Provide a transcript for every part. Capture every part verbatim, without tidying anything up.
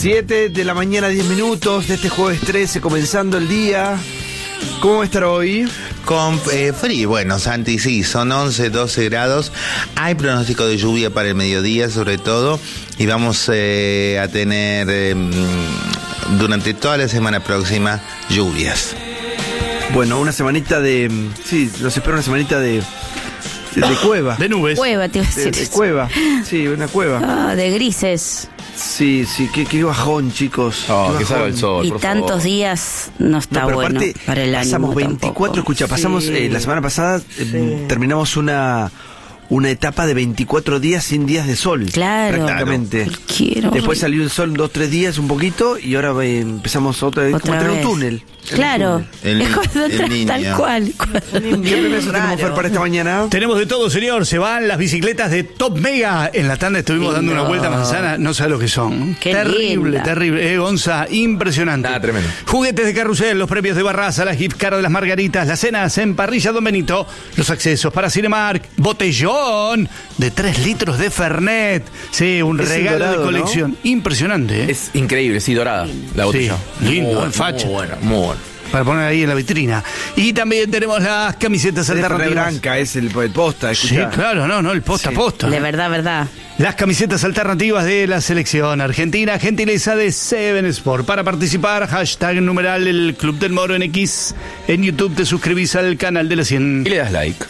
siete de la mañana, diez minutos de este jueves trece, comenzando el día. ¿Cómo va a estar hoy? Con eh, frío, bueno, Santi, sí, son once, doce grados. Hay pronóstico de lluvia para el mediodía, sobre todo, y vamos eh, a tener eh, durante toda la semana próxima lluvias. Bueno, una semanita de... Sí, nos espera una semanita de... De, de cueva. De nubes. Cueva, te iba a decir. De, de cueva. Sí, una cueva. Ah, de grises. Sí, sí, qué, qué bajón, chicos. Oh, qué que salga bajón. el sol, Y por tantos favor. días no está No, pero bueno aparte, para el ánimo pasamos veinticuatro, tampoco. escucha, pasamos Sí. eh, la semana pasada, eh, terminamos una una etapa de veinticuatro días sin días de sol. Claro. Prácticamente. Ay, quiero. Después salió el sol dos, tres días, un poquito, y ahora eh, empezamos otra vez, Otra como tener un vez. túnel. Claro. El Es ni- el cuando el tal- niño. tal cual. ¿Qué premios tenemos, Fer, para esta mañana? Tenemos de todo, señor. Se van las bicicletas de Top Mega. En la tanda estuvimos Lindo. dando una vuelta a manzana. No sabes lo que son. Qué terrible, linda. terrible. Eh, Gonza, impresionante. Ah, tremendo. Juguetes de carrusel, los premios de Barraza, la gift card de las Margaritas, las cenas en Parrilla Don Benito, los accesos para Cinemark, botellón de tres litros de Fernet. Sí, un Es el regalo dorado, de colección. Impresionante. ¿eh? Es increíble, sí, dorada la botella. Sí, lindo, Muy bueno, facha. muy bueno, muy bueno. Para poner ahí en la vitrina. Y también tenemos las camisetas Es de alternativas. Blanca, es el, el posta, Sí, escuchá. claro, no, no, el posta Sí. posta. De verdad, verdad. Las camisetas alternativas de la selección argentina, gentileza de Seven Sport. Para participar, hashtag numeral el Club del Moro en X. En YouTube te suscribís al canal de la cien. Y le das like.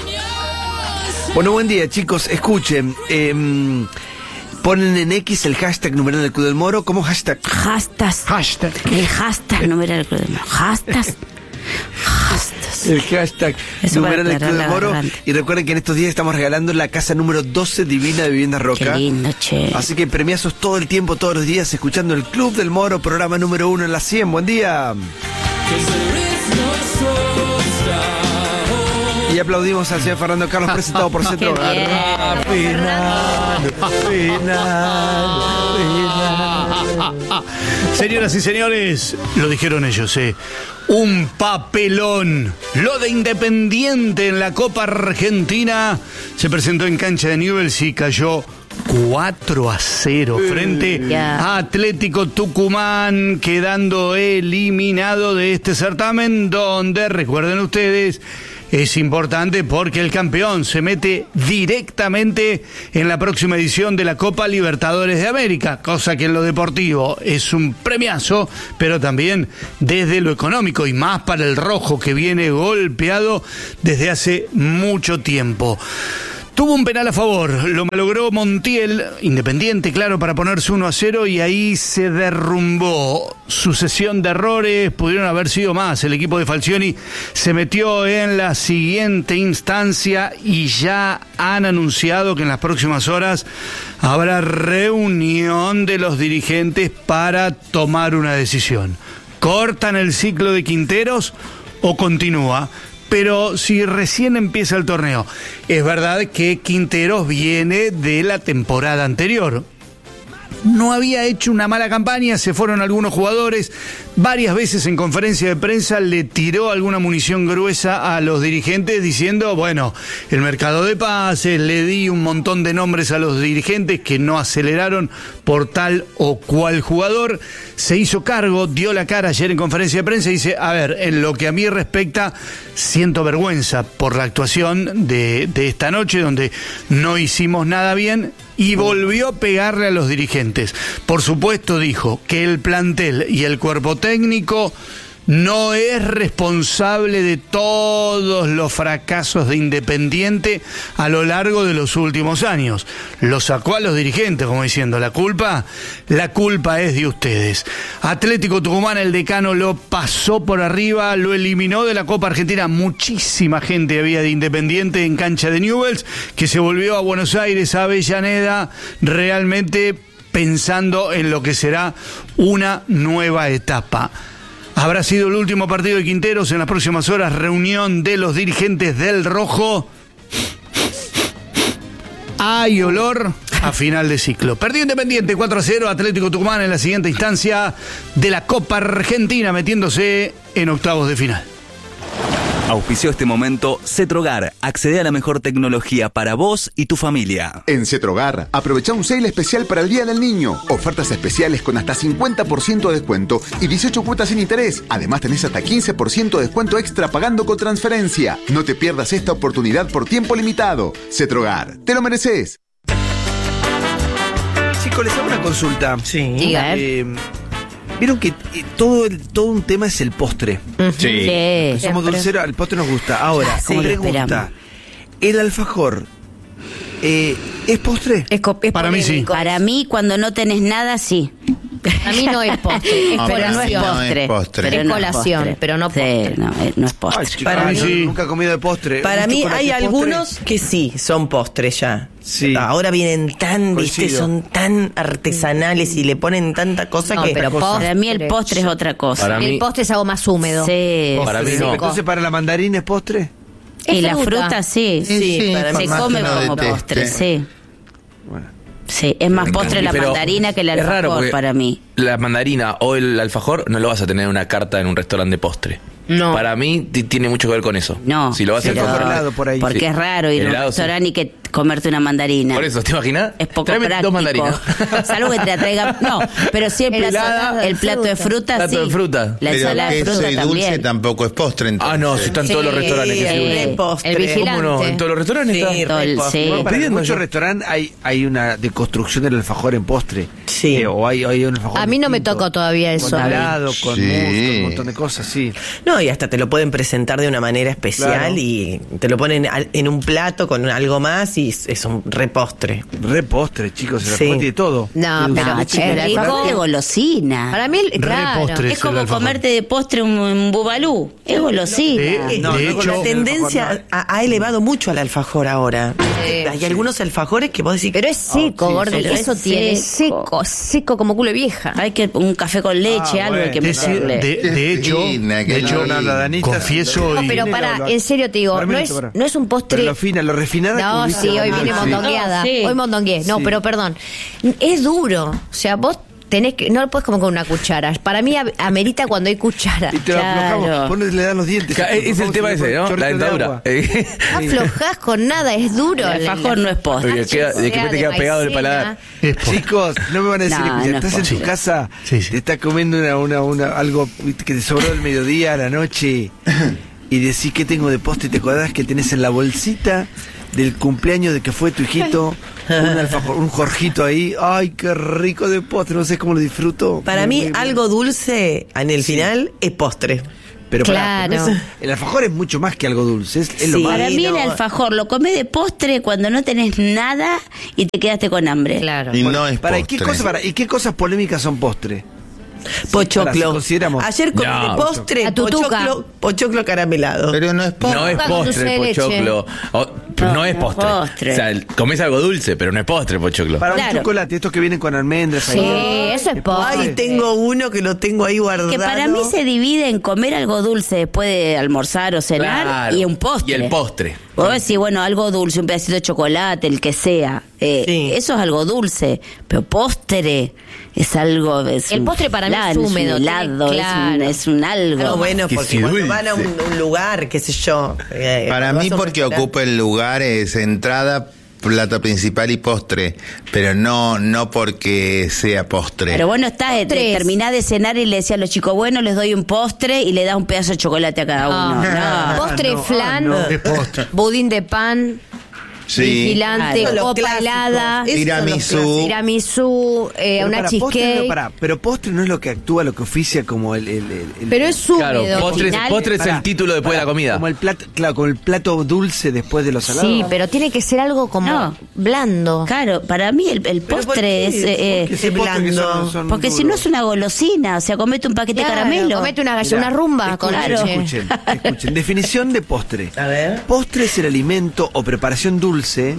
Bueno, buen día, chicos. Escuchen, eh, ponen en X el hashtag numeral del Club del Moro. ¿Cómo hashtag? Hashtag. Hashtag. El hashtag no era el Club del Moro. Hashtag. Hashtag. El hashtag Eso numeral para del Club aclarar del la Moro. garganta. Y recuerden que en estos días estamos regalando la casa número doce Divina de Vivienda Roca. Qué lindo, che. Así que premiazos todo el tiempo, todos los días, escuchando el Club del Moro, programa número uno en la cien. Buen día. Y aplaudimos al señor Fernando Carlos, presentado por Centro Qué Hogar. bien. Final, final, final. Señoras y señores, lo dijeron ellos, eh. Un papelón. Lo de Independiente en la Copa Argentina se presentó en cancha de Newell's y cayó cuatro a cero frente Ya. a Atlético Tucumán, quedando eliminado de este certamen donde, recuerden ustedes, es importante porque el campeón se mete directamente en la próxima edición de la Copa Libertadores de América, cosa que en lo deportivo es un premiazo, pero también desde lo económico y más para el rojo que viene golpeado desde hace mucho tiempo. Tuvo un penal a favor, lo malogró Montiel, Independiente, claro, para ponerse uno a cero y ahí se derrumbó. Sucesión de errores, pudieron haber sido más. El equipo de Falcioni se metió en la siguiente instancia y ya han anunciado que en las próximas horas habrá reunión de los dirigentes para tomar una decisión. ¿Cortan el ciclo de Quinteros o continúa? Pero si recién empieza el torneo, es verdad que Quinteros viene de la temporada anterior. No había hecho una mala campaña, se fueron algunos jugadores, varias veces en conferencia de prensa le tiró alguna munición gruesa a los dirigentes diciendo, bueno, el mercado de pases, le di un montón de nombres a los dirigentes que no aceleraron por tal o cual jugador, se hizo cargo, dio la cara ayer en conferencia de prensa y dice, a ver, en lo que a mí respecta, siento vergüenza por la actuación de, de esta noche donde no hicimos nada bien. Y volvió a pegarle a los dirigentes. Por supuesto dijo que el plantel y el cuerpo técnico no es responsable de todos los fracasos de Independiente a lo largo de los últimos años. Lo sacó a los dirigentes, como diciendo, la culpa, la culpa es de ustedes. Atlético Tucumán, el decano, lo pasó por arriba, lo eliminó de la Copa Argentina. Muchísima gente había de Independiente en cancha de Newell's, que se volvió a Buenos Aires, a Avellaneda, realmente pensando en lo que será una nueva etapa. Habrá sido el último partido de Quinteros. En las próximas horas, reunión de los dirigentes del Rojo. Hay olor a final de ciclo. Perdió Independiente cuatro a cero, Atlético Tucumán en la siguiente instancia de la Copa Argentina, metiéndose en octavos de final. Auspició este momento Cetrogar. Accede a la mejor tecnología para vos y tu familia. En Cetrogar, aprovecha un sale especial para el Día del Niño. Ofertas especiales con hasta cincuenta por ciento de descuento y dieciocho cuotas sin interés. Además tenés hasta quince por ciento de descuento extra pagando con transferencia. No te pierdas esta oportunidad por tiempo limitado. Cetrogar, te lo mereces. Chicos, les hago una consulta. Sí. Diga. Eh, Vieron que eh, todo, el, todo un tema es el postre. Sí. Sí. Somos dulceros, el postre nos gusta. Ahora, Sí, lo pregunta, esperamos. ¿el alfajor eh, es postre? Es, co- es Para mí sí. polémico. Para mí, cuando no tenés nada, sí. A mí no es postre, es No, Pero no es no colación. es postre. postre. Pero Es no colación, postre. pero no Sí, postre. no, eh, no es postre. Ay, chicos, Para mí no, sí. nunca he comido de postre. Para ¿Un mí chocolate hay postre? algunos que sí, son postres ya. Sí. Ahora vienen tan, viste, Coincido. son tan artesanales y le ponen tanta cosa No, que... pero cosa. Para mí el postre es otra cosa. Para El mí- postre es algo más húmedo. Sí. Para mí Pero no. entonces, ¿para la mandarina es postre? Y Es la fruta. fruta, sí. Sí, sí, para por Se más come que no como deteste. postre, sí. Bueno. Sí, es más postre la Pero mandarina que el es raro alfajor porque para mí. La mandarina o el alfajor no lo vas a tener en una carta en un restaurante de postre. No. Para mí ti- tiene mucho que ver con eso. No. Si lo vas a pero- alfajor. helado por ahí. Porque Sí. es raro ir a un Helado, sí. restaurante y que comerte una mandarina. Por eso, ¿te imaginas? Es poco Tráeme práctico. dos mandarinas. Salvo que te la traigan. No, pero sí el, El plato- salado de el plato de fruta. fruta. Plato sí. de fruta. La Pero ensalada de queso fruta y dulce también. tampoco es postre, entonces. Ah, no, si están todos los Sí, restaurantes que sí. se re El postre. vigilante. ¿Cómo no? ¿En todos los restaurantes Sí, está? re Todo el- postre. sí. Bueno, para en pidiendo muchos yo. restaurantes hay, hay una deconstrucción del alfajor en postre. Sí. Eh, o hay, hay un alfajor A mí no me distinto, tocó todavía eso. Con helado, con Sí. mousse, con un montón de cosas, sí. No, y hasta te lo pueden presentar de una manera especial Claro. y te lo ponen al- en un plato con algo más y es, es un repostre. Re postre, chicos, el Sí. alfajor tiene todo. No, Tiene pero dulce de che, leche, El rico. alfajor es golosina. Para mí, el- claro. postre. Es el como alfajor. comerte de postre un, un bubalú. Es golosina. De- Eh, no, de no hecho, la con- tendencia alfajor ha, ha elevado mucho al alfajor ahora. Sí. Hay algunos alfajores que vos decís... Pero es seco, sí, gordo. sí, sí. Eso Es tiene seco. seco, seco como culo de vieja. Hay que un café con leche, Ah, algo hay que bueno. Decir- meterle. de, de hecho, fina, de que hecho, no, la Danita- confieso No, y... pero Lo- para, lo- en serio te digo, Para, no minuto, es, para. no es un postre. Pero lo fina, lo refinada que No, viste, sí, hoy ah, viene sí. mondongueada. Sí. Hoy mondongué. No, Sí. pero perdón. Es duro. O sea, vos tenés que. No lo puedes comer con una cuchara. Para mí a- amerita cuando hay cuchara. Y te lo Claro. aflojamos, vos le das los dientes. Ca- Es el tema ese, ¿no? La dentadura. Eh, No aflojás con nada, es duro. El alfajor no es postre. Oye, queda- de que te queda pegado el paladar. Es por- Chicos, no me van a decir No, que no es estás en tu postre. casa, Sí, sí. te estás comiendo una, una, una, algo viste, que te sobró del mediodía a la noche y decís que tengo de postre y te acordás que tenés en la bolsita del cumpleaños de que fue tu hijito un alfajor, un jorjito ahí. Ay, qué rico de postre, no sé cómo lo disfruto. Para Muy, mí, muy bien. algo dulce en el final es postre. Pero pará, Claro. pero es- el alfajor es mucho más que algo dulce, es, es lo Sí. más. Para mí el no. alfajor lo comés de postre cuando no tenés nada y te quedaste con hambre. Claro. Y no es Para, ¿y postre. qué cosas para, ¿y qué cosas polémicas son postre? Para, si Pochoclo. consideramos. Ayer comí No. de postre A tutuca. pochoclo, pochoclo caramelado. Pero no es postre. No es Con dulce postre de el leche. pochoclo. O- no, No, es no es postre. postre. O sea, el- comés algo dulce, pero no es postre el pochoclo. Para un Claro. chocolate, estos que vienen con almendras. Sí, ahí. eso es postre. Ay, tengo uno que lo tengo ahí guardado. Que para mí se divide en comer algo dulce después de almorzar o cenar Claro. y un postre. Y el postre. Vos decís, bueno, algo dulce, un pedacito de chocolate, el que sea. Eh, Sí. Eso es algo dulce. Pero postre es algo. Es El un postre para mí es flan, húmedo, un tiene- helado, es, un, claro. es un algo. Algo bueno, Que porque si cuando dulce. van a un, un lugar, qué sé yo. eh, Para cuando mí vas a un porque restaurante- ocupa el lugar es entrada, plato principal y postre, pero no no porque sea postre. Pero bueno, estás, eh, Postres. terminás de cenar y le decís a los chicos, bueno, les doy un postre y le das un pedazo de chocolate a cada uno. Ah. No. Postre Ah, no, flan, ah, no. Es postre. budín de pan, Sí. vigilante, Claro. Los copa clásicos. helada, Esos son los Tiramisú. clásicos. tiramisú, eh, Pero una para, postre, cheesecake. no, pará, pero postre no es lo que actúa, lo que oficia como el. el- el- el- Pero es húmedo. Claro, postre, Final. postre es Pará, el título después pará, de la comida. Como el plato, claro, como el plato dulce después de los salados. Sí, pero tiene que ser algo como No. blando. Claro, para mí el, el ¿Pero por postre qué? es... eh, Que Ese ese postre que blando. son- son porque si duros. no es una golosina, o sea, comete un paquete Claro, de caramelo. comete una, Mirá, una rumba con escuchen, leche. escuchen, escuchen. Definición de postre. A ver. Postre es el alimento o preparación dulce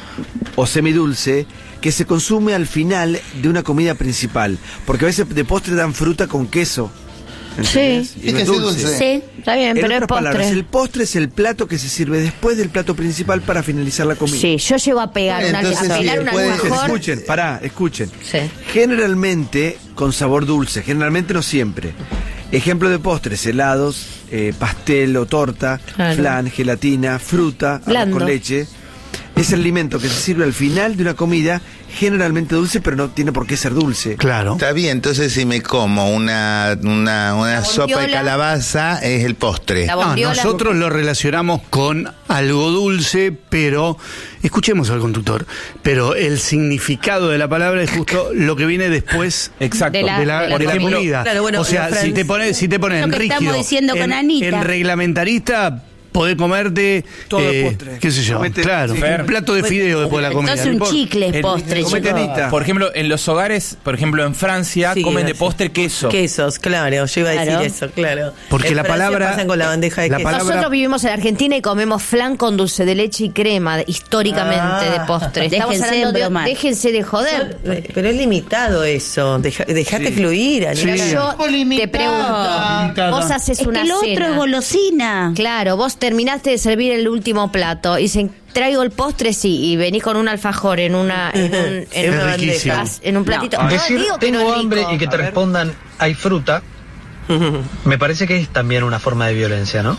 o semidulce que se consume al final de una comida principal. Porque a veces de postre dan fruta con queso. ¿entendés? Sí. Y no Es es que sí, dulce. dulce. Sí, está bien, En pero es otras palabras, postre. el postre es el plato que se sirve después del plato principal para finalizar la comida. Sí, yo llego a pegar una, Entonces, a sí, pelar un puede- alfajor. Escuchen, pará, escuchen. Sí. Generalmente con sabor dulce, generalmente no siempre. Ejemplo de postres: helados, eh, pastel o torta, Claro. flan, gelatina, fruta, arroz Blando. con leche. Es el alimento que se sirve al final de una comida, generalmente dulce, pero no tiene por qué ser dulce. Claro. Está bien, entonces si me como una, una, una La sopa de bondiola. calabaza, es el postre. La No, bondiola. nosotros lo relacionamos con algo dulce, pero escuchemos al conductor. Pero el significado de la palabra es justo lo que viene después Exacto. De la- de la, de la de la comida. comida. Claro, bueno, o sea, la si Fran- te pones, si te pones Lo en que rígido, estamos diciendo en, con Anita. en reglamentarista, podés comerte Todo eh, el postre. qué sé yo, Comete- claro, sí. un plato de fideo después de la comida. Entonces no un importa. chicle es El- postre, comete chicos. Anita. Por ejemplo, en los hogares, por ejemplo, en Francia, Sí, comen de gracias. postre queso. Quesos, claro, yo iba a Claro. decir eso, claro. Porque En la Francia palabra- pasan con la bandeja de la queso. palabra- Nosotros vivimos en Argentina y comemos flan con dulce de leche y crema, de- históricamente Ah. de postre. Estamos Déjense hablando de, bromar. déjense de joder. Eh, Pero es limitado eso. Deja- dejate fluir, Anita. Yo te pregunto, vos haces Es una que lo otro cena. es golosina. Claro, vos terminaste de servir el último plato y dicen, traigo el postre, sí, y venís con un alfajor en una en un, en Es una riquísimo. bandeja, en un platito. No, Decir digo que tengo no es hambre rico. y que te respondan hay fruta, me parece que es también una forma de violencia, ¿no?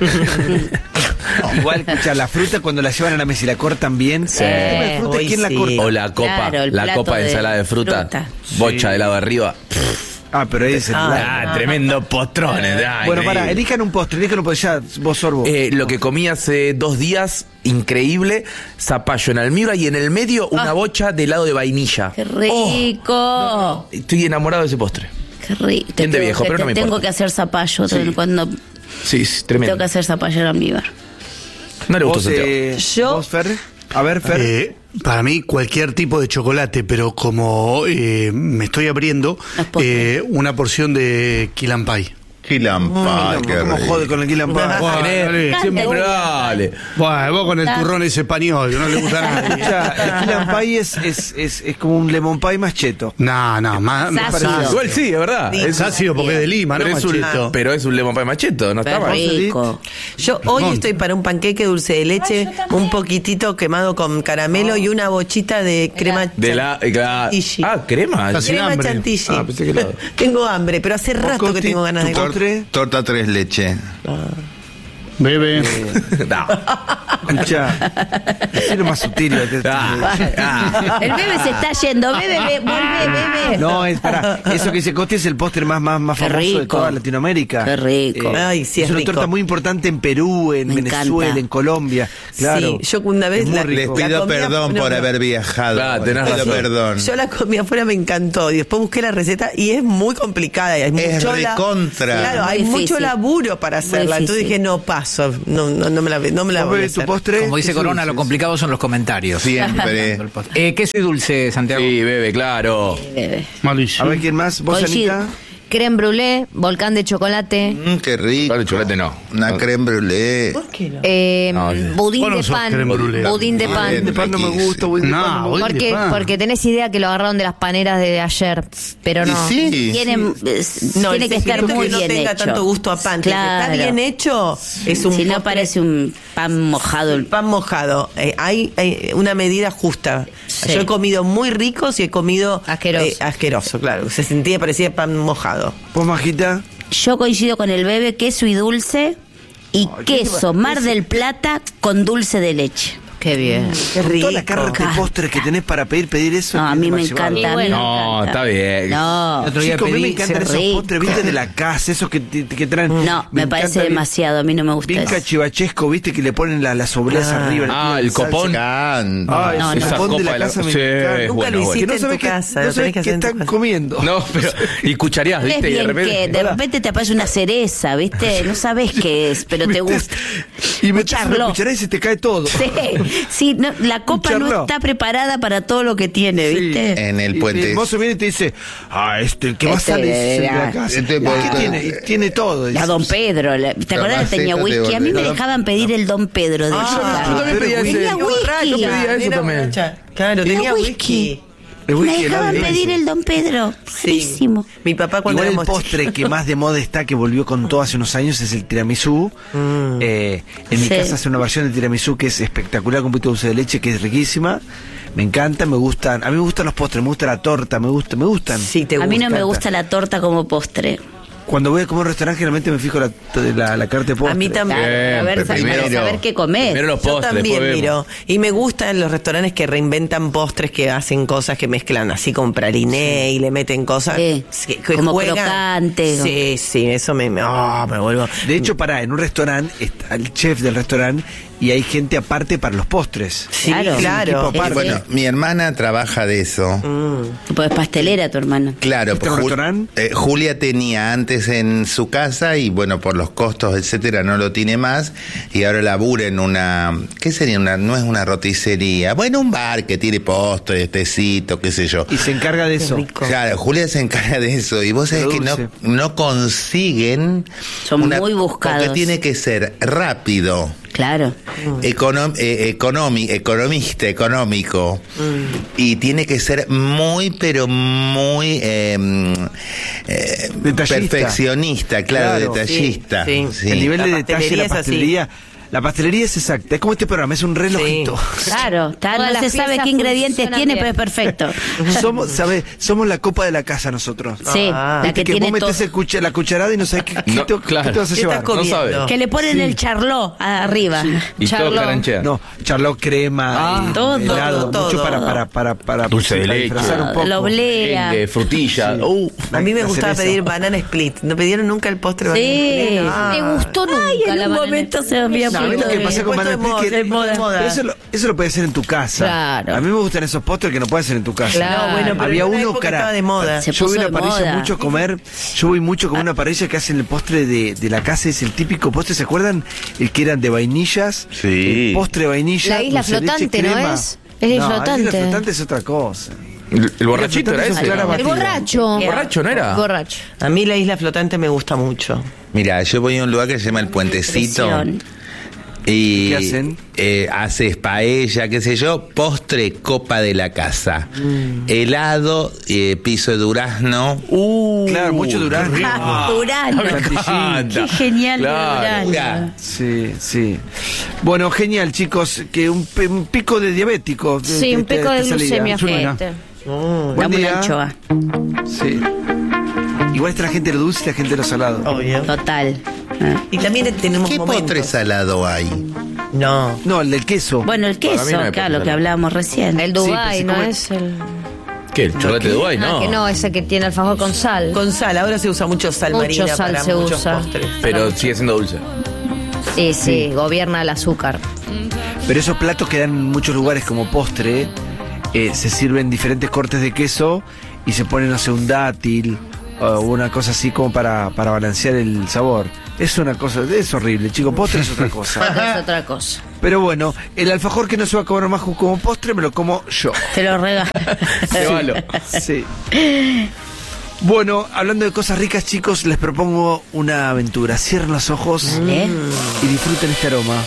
Igual, escucha, la fruta cuando la llevan a la mesa y la cortan bien. Sí. el tema de fruta, Hoy ¿quién la sí. corta? O la copa, Claro, el la plato copa de de ensalada de fruta, fruta. bocha de lado arriba. Ah, pero ahí es el Ah, tremendo postrones. ah, Bueno, increíble. para, elijan un postre, elijan un postre, ya, vos sorbo. Eh, lo que comí hace dos días, increíble, zapallo en almíbar y en el medio una bocha de helado de vainilla. Qué rico. Estoy enamorado de ese postre. Qué rico. Te Bien de tengo viejo, que- pero no te me tengo importa. que hacer zapallo cuando Sí, sí, tremendo. tengo que hacer zapallo en almíbar. No le gustó ¿Vos, Santiago. eh, Yo- vos, Fer? A ver, Fer. Eh, para mí cualquier tipo de chocolate, pero como eh, me estoy abriendo, Es postre. eh, una porción de Key Lime Pie. Quilampa, qué ¿Cómo rico. jode con el Key Lime Pie? Bueno, Tenés- dale. siempre, pero dale. Bueno, vos con el turrón ese español, que no le gusta a nadie. Escucha, el Key Lime Pie es, es, es, es como un lemon pie más cheto. No, no, más, más Ácido. parecido. Igual sí, es verdad. Sí. Es ácido porque es de Lima, pero, ¿no? es un, Machito. pero es un lemon pie macheto, no está Qué mal. rico. Yo hoy estoy para un panqueque dulce de leche, un poquitito quemado con caramelo y una bochita de crema De la, eh, la- chantilly. ah, crema. Casi- Sin Crema hambre. chantilly. Ah, pensé que helado. Tengo hambre, pero hace rato que Costi, tengo ganas de tu comer. postre. Torta tres leche. Bebe. No. Escucha, es lo más sutil. Ah, ah. El bebé se está yendo. Bebe, bebe, volvé, bebe. No, es para. Eso que dice Costi es el postre más, más, más Qué famoso de rico. toda Latinoamérica. Qué rico. Ay, sí, es, es una rico. torta muy importante en Perú, en Me Venezuela, encanta. en Colombia. Claro. Sí, yo una vez Es muy la- rico. Les la pido comida- perdón no, por no. haber viajado. Claro, tenés Les pido razón. perdón. Yo la comí afuera, me encantó. Y después busqué la receta y es muy complicada. Y hay Es mucho la- recontra. Claro, hay Muy mucho difícil. laburo para hacerla. Entonces difícil. dije, no paso. No, no, no me la, no me la ¿Vos voy a bebés tu hacer. postre? Como dice ¿Qué Corona, lo dulces? complicado son los comentarios. Siempre. Eh, queso y dulce, Santiago. Sí, bebe, claro. Bebe. Malísimo. A ver, ¿quién más? ¿Vos, Coincido. Anita? Creme brûlée, volcán de chocolate, Mm, qué rico. Vale, chocolate no. Una creme brûlée. eh, No, sí. budín Vos no de sos pan, creme brûlée. budín de pan. Budín de pan no me gusta, budín de No, pan no me budín gusta. de Porque, pan. porque tenés idea que lo agarraron de las paneras de ayer, pero no. Y sí. Tienen, es- No, tiene el que estar secreto es muy que no bien tenga hecho. tanto gusto a pan. Claro. Si está bien hecho, es un Si no postre- parece un pan mojado. el pan mojado. Eh, hay, hay una medida justa. Sí. Yo he comido muy ricos y he comido Asqueroso. eh, asqueroso, claro. Se sentía, parecía pan mojado. ¿Vos, Majita? Yo coincido con el bebé, queso y dulce. Y queso, Mar del Plata con dulce de leche. Qué bien. Qué rico. Toda la carta de postres que tenés para pedir, pedir eso. No, a es mí me demasiado. encanta. A mí me No, encanta. está bien. No. El otro día Chicos, a mí me pedí encantan qué esos rico. postres, viste, de la casa, esos que, te- que traen. No, me, parece encanta bien- demasiado. A mí no me gusta Bien eso. cachivachesco, viste, que le ponen la, las obleas Ah. arriba. le Ah, tiran el salsa. copón. Canta. Ay, No, el no. Esa copón de copa la de la- casa me Sí, encanta. Nunca bueno, lo bueno. hiciste Que no en sabes tu qué, casa. no lo sabes tenés que qué hacer en tu están casa. comiendo. No, pero. Y cuchareás, ¿Ves ¿viste? Y de bien repente. que de repente te aparece una cereza, ¿viste? No sabes qué es, pero te gusta. Y metes una Charlot. cuchara y se te cae todo. Sí, sí, no, la copa no charlot. está preparada para todo lo que tiene, Sí. ¿viste? En el Y puente. el mozo viene y te dice, ah, este, el que más Este, sale es el de la ah, casa. este ¿Y ¿Qué porque- tiene? Y tiene todo. La dice. Don Pedro, la- ¿te La acordás que tenía maceta de whisky? A mí me bordero. dejaban pedir el Don Pedro de Ah, chica. Yo también pedía ese. Tenía whisky. Yo pedía eso Era también. borracha. Claro, Tenía tenía whisky. whisky. El Me whisky dejaban helado, pedir dice. el Don Pedro. Sí. Buenísimo. Mi papá cuando Igual el éramos postre que más de moda está, que volvió con todo hace unos años, es el tiramisú. Eh, en mi Sí. casa hace una versión de tiramisú que es espectacular, con un poquito de dulce de leche, que es riquísima. Me encanta, me gustan. A mí me gustan los postres, me gusta la torta, me gusta, me gustan. Sí, te A mí no gusta. me gusta la torta como postre. Cuando voy a comer a un restaurante, generalmente me fijo la, la, la carta de postre. A mí también. Claro, a ver, Primero- para saber qué comer. Primero los Yo postres, también después miro. vemos. Y me gustan los restaurantes que reinventan postres, que hacen cosas que mezclan así con praliné y le meten cosas Sí. que, que Como juegan. crocante. Sí, sí, eso me, me, oh, me vuelvo. De hecho, pará, en un restaurante está el chef del restaurante y hay gente aparte para los postres. Sí, Claro. claro. Tipo aparte. Bueno, mi hermana trabaja de eso. Pues pastelera tu hermano. Claro, ¿Este Ju- restaurante? eh, Julia tenía antes en su casa y bueno, por los costos, etcétera, no lo tiene más y ahora labura en una, ¿qué sería? Una, no es una roticería, bueno, un bar que tiene postres, tecito, qué sé yo. Y se encarga de eso. rico. Claro, Julia se encarga de eso y vos sabés Lo que no, dulce. no consiguen... Son muy buscados. Porque tiene que ser rápido. Claro. Econom- eh, economi- economista, económico. Y tiene que ser muy, pero muy eh, eh, Detallista. perfeccionista, claro, Claro. detallista. Sí, Sí. El nivel La de detalle de pastelería la es así. pastelería. La pastelería es exacta. Es como este programa, es un relojito. Claro, está, Todas no las se sabe piezas qué ingredientes funcionan tiene, bien. pero es perfecto. Somos, ¿sabes? Somos la copa de la casa nosotros. Sí, Ah. la Viste que que vos tiene todo. metés el cucha- la cucharada y no sabes qué, qué No, te, claro. qué te vas a ¿Qué llevar. estás comiendo? No sabe. Que le ponen el charlot arriba. Y todo Charlot. caranchea. No, charlot, crema, Ah, eh, todo, helado, todo, mucho todo. para, para, para, para, Dulce de para leche. disfrazar un poco. La oblea. El de frutilla. Sí. Uh. A mí me La gustaba cereza. pedir banana split. ¿No pidieron nunca el postre Sí. banana split? Ah. Me gustó nunca Ay, en la un banana. momento se había No, a mí puesto lo que de- pasa con puesto de Banana moda, Split que- de moda. pero eso lo, eso lo puedes hacer en tu casa. Claro. A mí me gustan esos postres que no puedes hacer en tu casa. Claro. No, bueno, pero Había en una uno, época cara. estaba de moda. Se Yo voy puso a de una parrilla moda. mucho a comer. Yo voy mucho con una parrilla que hacen el postre de, de la casa. Es el típico postre. ¿Se acuerdan? El que eran de vainillas. Sí. El postre de vainilla. La isla dulce de leche, flotante, ¿no crema. es? Es la isla No, flotante. La isla flotante es otra cosa. El, el borrachito era flotante ese. es clara El batida. borracho. Qué ¿Borracho no era? Borracho. A mí la isla flotante me gusta mucho. Mira, yo voy a un lugar que se llama El Puentecito. Presión. Y ¿Qué hacen? Eh, haces paella, qué sé yo, postre, copa de la casa. Helado, eh, piso de durazno. Uh, Claro, mucho durazno. Ah, Urano. me encanta. Qué genial Claro. el Mira. Urano. Sí, sí. Bueno, genial, chicos. Que un, pe- un pico de diabético. de- Sí, un de- pico de esta salida. glucemia Chulina. fuerte. Buen Dame una día. anchoa. Sí. Igual está la gente lo dulce y la gente lo salado. Obvio. Total. Ah. Y también tenemos ¿Qué momentos. postre salado hay? No. No, el del queso. Bueno, el queso, Para mí no hay claro, lo que postre. hablábamos recién. El Sí, Dubai, pero se ¿no come- es el...? ¿Qué? ¿El chocolate de Dubái? Ah, No. que no, ese que tiene alfajor con sal. Con sal, ahora se usa mucho sal Mucho marina sal para se muchos usa. postres. Pero sigue siendo dulce. Sí, sí, gobierna el azúcar. Pero esos platos que dan en muchos lugares como postre, eh, se sirven diferentes cortes de queso y se ponen, no sé, un dátil o una cosa así como para, para balancear el sabor. Es una cosa, es horrible, chicos. Postre es otra cosa. Otra es otra cosa. Pero bueno, el alfajor que no se va a comer más como postre, me lo como yo. Te lo regalo. Llévalo. Sí. Bueno, hablando de cosas ricas, chicos, les propongo una aventura. Cierren los ojos ¿Eh? y disfruten este aroma.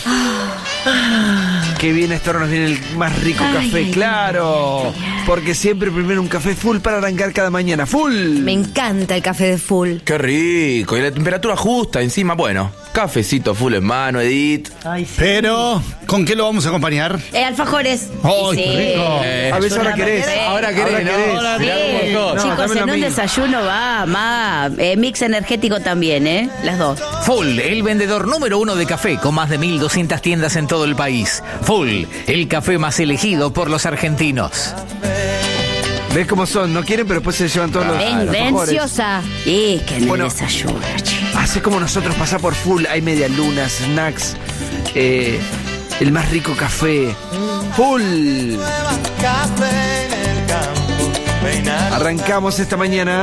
Qué bien, a esta hora nos viene el más rico Ay, café, ay, claro. Porque siempre primero un café full para arrancar cada mañana. ¡Full! Me encanta el café de full. Qué rico. Y la temperatura justa encima. Bueno, cafecito full en mano, Edith. Pero, ¿con qué lo vamos a acompañar? Eh, alfajores. ¡Ay, Sí. qué rico! Eh, A veces ahora querés. Ahora querés, Ahora ¿no? querés. Ahora Sí, mirá cómo sos. No, chicos, dámelo en a un mí. desayuno va más. Eh, mix energético también, ¿eh? Las dos. Full, el vendedor número uno de café con más de mil doscientas tiendas en todo el país. Full, el café más elegido por los argentinos. ¿Ves cómo son? No quieren, pero después se llevan todos los Ven, alfajores. Venciosa. Y que en el Bueno. desayuno, chicos. Así como nosotros pasá por full, hay medialunas, snacks, eh, el más rico café. Full. Arrancamos esta mañana